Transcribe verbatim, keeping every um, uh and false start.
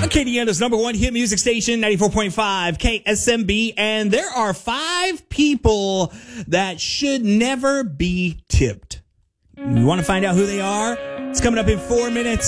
Acadiana's number one hit music station, ninety-four point five K S M B. And there are five people that should never be tipped. You want to find out who they are? It's coming up in four minutes.